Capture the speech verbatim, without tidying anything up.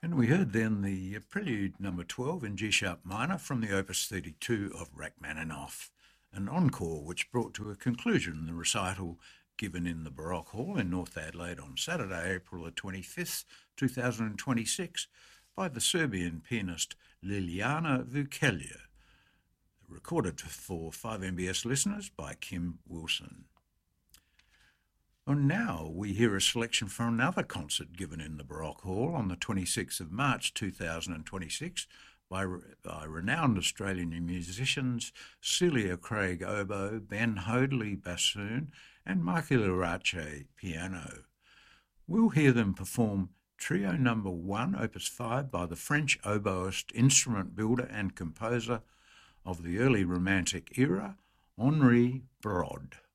And we heard then the Prelude number twelve in G sharp minor from the Opus thirty-two of Rachmaninoff, an encore which brought to a conclusion the recital given in the Baroque Hall in North Adelaide on Saturday, April the twenty-fifth, two thousand twenty-six, by the Serbian pianist Liliana Vukelic, recorded for five M B S listeners by Kim Wilson. And now we hear a selection from another concert given in the Baroque Hall on the twenty-sixth of March two thousand twenty-six by, by renowned Australian musicians Celia Craig oboe, Ben Hoadley bassoon and Michael Irache piano. We'll hear them perform Trio Number One, Opus five, by the French oboist, instrument builder and composer of the early Romantic era, Henri Brod.